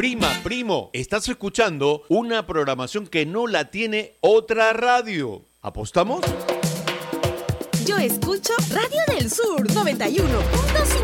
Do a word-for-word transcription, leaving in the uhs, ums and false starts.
Prima, primo, estás escuchando una programación que no la tiene otra radio. ¿Apostamos? Yo escucho Radio del Sur noventa y uno punto cinco.